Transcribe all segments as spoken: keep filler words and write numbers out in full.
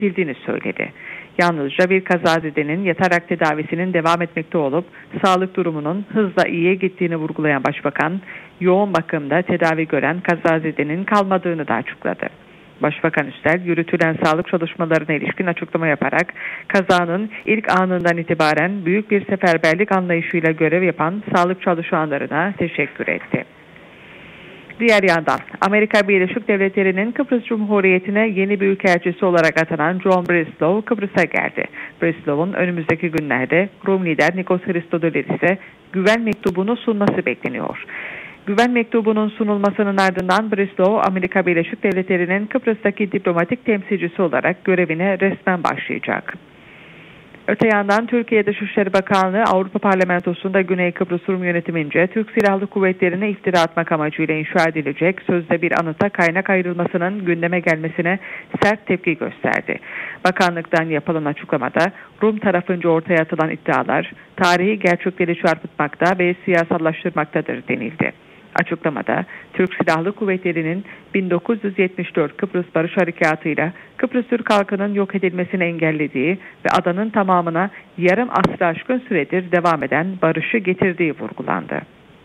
edildiğini söyledi. Yalnızca bir kazazedenin yatarak tedavisinin devam etmekte olup sağlık durumunun hızla iyiye gittiğini vurgulayan Başbakan, yoğun bakımda tedavi gören kazazedenin kalmadığını da açıkladı. Başbakan üstel yürütülen sağlık çalışmalarına ilişkin açıklama yaparak kazanın ilk anından itibaren büyük bir seferberlik anlayışıyla görev yapan sağlık çalışanlarına teşekkür etti. Diğer yandan Amerika Birleşik Devletleri'nin Kıbrıs Cumhuriyeti'ne yeni büyükelçisi olarak atanan John Brislow Kıbrıs'a geldi. Brislow'un önümüzdeki günlerde Rum lider Nikos Christodoulidis'e güven mektubunu sunması bekleniyor. Güven mektubunun sunulmasının ardından Brislow, Amerika Birleşik Devletleri'nin Kıbrıs'taki diplomatik temsilcisi olarak görevine resmen başlayacak. Öte yandan Türkiye Dışişleri Bakanlığı Avrupa Parlamentosu'nda Güney Kıbrıs Rum yönetimince Türk Silahlı Kuvvetleri'ne iftira atmak amacıyla inşa edilecek sözde bir anıta kaynak ayrılmasının gündeme gelmesine sert tepki gösterdi. Bakanlıktan yapılan açıklamada Rum tarafınca ortaya atılan iddialar tarihi gerçekleri çarpıtmakta ve siyasallaştırmaktadır denildi. Açıklamada Türk Silahlı Kuvvetleri'nin bin dokuz yüz yetmiş dört Kıbrıs Barış Harekatı'yla Kıbrıs Türk halkının yok edilmesini engellediği ve adanın tamamına yarım asrı aşkın süredir devam eden barışı getirdiği vurgulandı.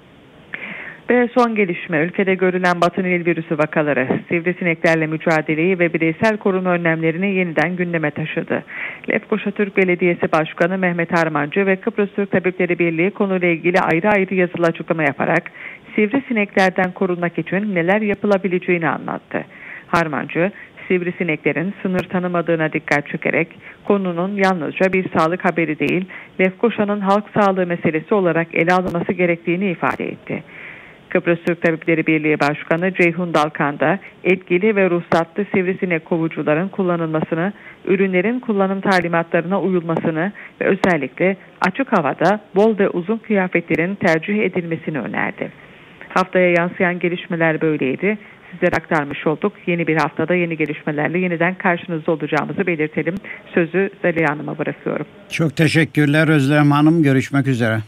Ve son gelişme, ülkede görülen Batı Nil virüsü vakaları, sivrisineklerle mücadeleyi ve bireysel koruma önlemlerini yeniden gündeme taşıdı. Lefkoşa Türk Belediyesi Başkanı Mehmet Harmancı ve Kıbrıs Türk Tabipleri Birliği konuyla ilgili ayrı ayrı yazılı açıklama yaparak sivrisineklerden korunmak için neler yapılabileceğini anlattı. Harmancı, sivrisineklerin sınır tanımadığına dikkat çekerek konunun yalnızca bir sağlık haberi değil, Lefkoşa'nın halk sağlığı meselesi olarak ele alınması gerektiğini ifade etti. Kıbrıs Türk Tabipleri Birliği Başkanı Ceyhun Dalkan da etkili ve ruhsatlı sivrisinek kovucuların kullanılmasını, ürünlerin kullanım talimatlarına uyulmasını ve özellikle açık havada bol ve uzun kıyafetlerin tercih edilmesini önerdi. Haftaya yansıyan gelişmeler böyleydi. Sizlere aktarmış olduk. Yeni bir haftada yeni gelişmelerle yeniden karşınızda olacağımızı belirtelim. Sözü Zeliha Hanım'a bırakıyorum. Çok teşekkürler Özlem Hanım. Görüşmek üzere.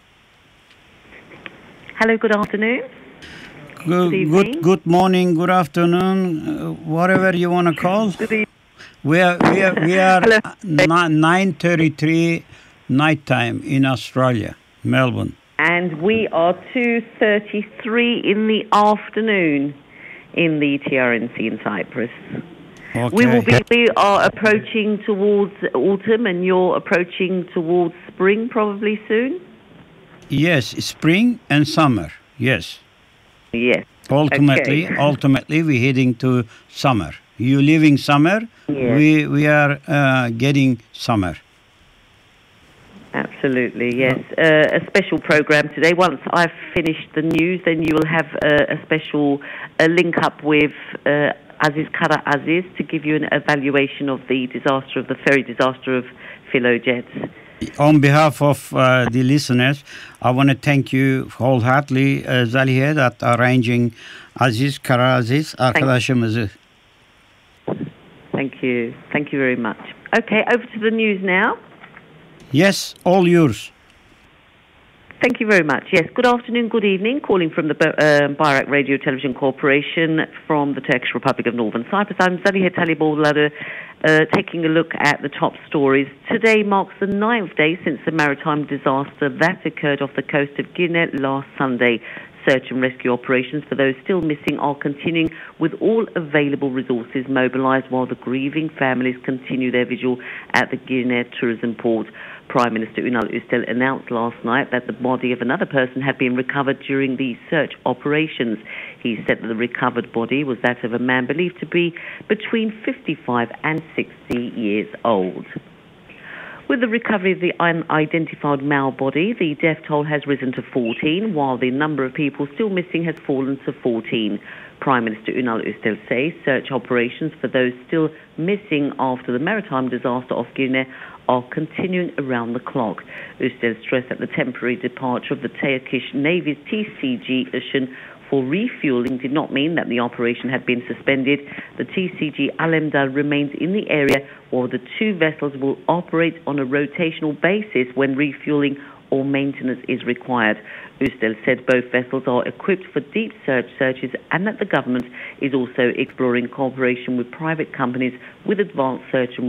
Hello, good afternoon. Good, good, good morning, good afternoon, uh, whatever you want to call. We are, we are, we are nine thirty-three night time in Australia, Melbourne. And we are two thirty-three in the afternoon in the T R N C in Cyprus. Okay. We will be, we are approaching towards autumn and you're approaching towards spring probably soon? Yes, spring and summer, yes. Yes. Ultimately, okay. ultimately we're heading to summer. You living summer, yes. we, we are uh, getting summer. Absolutely, yes. Uh, a special program today. Once I've finished the news, then you will have a, a special a link up with uh, Aziz Kara Aziz to give you an evaluation of the disaster of the ferry disaster of Philojets. On behalf of uh, the listeners, I want to thank you wholeheartedly, uh, Zalihe, that arranging Aziz Kara Aziz arkadaşımızı. Thank you. Thank you very much. Okay, over to the news now. Yes, all yours. Thank you very much. Yes, good afternoon, good evening. Calling from the uh, Bayrak Radio Television Corporation from the Turkish Republic of Northern Cyprus. I'm Zalihe Taliboğlu, uh, taking a look at the top stories. Today marks the ninth day since the maritime disaster that occurred off the coast of Girne last Sunday. Search and rescue operations for those still missing are continuing with all available resources mobilised while the grieving families continue their vigil at the Girne tourism port. Prime Minister Ünal Üstel announced last night that the body of another person had been recovered during the search operations. He said that the recovered body was that of a man believed to be between fifty-five and sixty years old. With the recovery of the unidentified male body, the death toll has risen to fourteen, while the number of people still missing has fallen to fourteen. Prime Minister Ünal Üstel says search operations for those still missing after the maritime disaster off Girne are continuing around the clock. Üstel stressed that the temporary departure of the Turkish Navy's T C G Işın for refueling did not mean that the operation had been suspended. The T C G Alemdar remains in the area while the two vessels will operate on a rotational basis when refueling or maintenance is required. Ustel said both vessels are equipped for deep search searches and that the government is also exploring cooperation with private companies with advanced search and